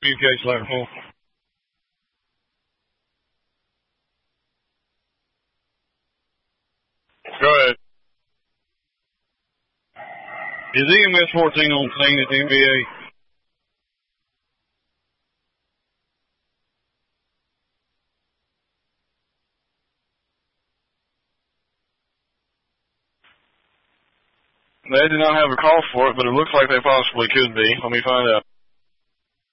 Communication ladder full. Go ahead. Is EMS 14 on scene at the NBA? They did not have a call for it, but it looks like they possibly could be. Let me find out.